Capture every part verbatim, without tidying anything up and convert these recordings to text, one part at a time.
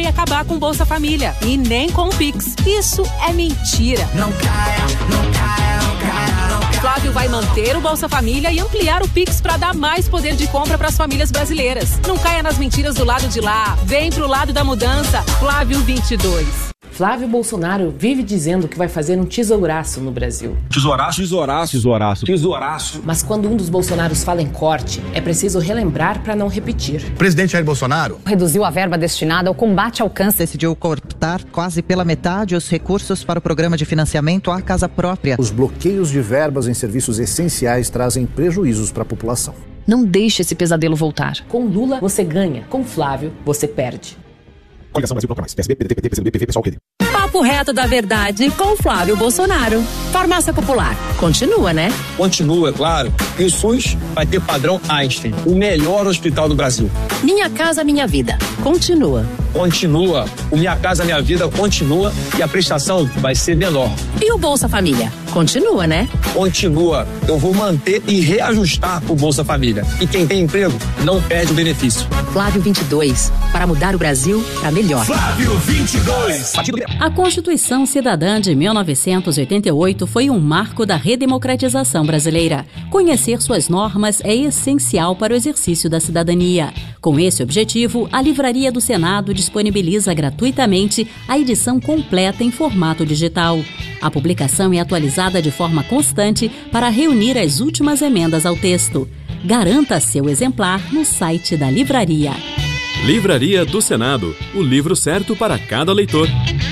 vai acabar com o Bolsa Família e nem com o Pix. Isso é mentira. Não caia, não caia, não caia, não caia. Flávio vai manter o Bolsa Família e ampliar o Pix para dar mais poder de compra para as famílias brasileiras. Não caia nas mentiras do lado de lá. Vem pro lado da mudança. Flávio vinte e dois. Flávio Bolsonaro vive dizendo que vai fazer um tesouraço no Brasil. Tesouraço, tesouraço, tesouraço, tesouraço. Mas quando um dos Bolsonaros fala em corte, é preciso relembrar para não repetir. O presidente Jair Bolsonaro reduziu a verba destinada ao combate ao câncer. Decidiu cortar quase pela metade os recursos para o programa de financiamento à casa própria. Os bloqueios de verbas em serviços essenciais trazem prejuízos para a população. Não deixe esse pesadelo voltar. Com Lula, você ganha. Com Flávio, você perde. Coligação Brasil Bloco Mais. P S B, P D T, P C do B, P V, Pessoal, Q D. Papo reto da verdade com Flávio Bolsonaro. Farmácia Popular. Continua, né? Continua, é claro. E o SUS vai ter padrão Einstein, o melhor hospital do Brasil. Minha Casa Minha Vida. Continua. Continua. O Minha Casa Minha Vida continua e a prestação vai ser menor. E o Bolsa Família? Continua, né? Continua. Eu vou manter e reajustar o Bolsa Família. E quem tem emprego não perde o benefício. Flávio vinte e dois. Para mudar o Brasil para melhor. Flávio vinte e dois. A Constituição Cidadã de mil novecentos e oitenta e oito foi um marco da redemocratização brasileira. Conhecer suas normas é essencial para o exercício da cidadania. Com esse objetivo, a Livraria do Senado disponibiliza gratuitamente a edição completa em formato digital. A publicação é atualizada de forma constante para reunir as últimas emendas ao texto. Garanta seu exemplar no site da livraria. Livraria do Senado, o livro certo para cada leitor.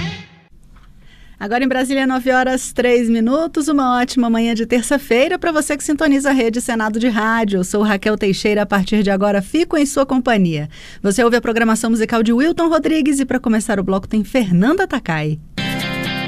Agora em Brasília, nove horas, três minutos. Uma ótima manhã de terça-feira para você que sintoniza a Rede Senado de Rádio. Eu sou Raquel Teixeira. A partir de agora, fico em sua companhia. Você ouve a programação musical de Wilton Rodrigues e para começar o bloco tem Fernanda Takai.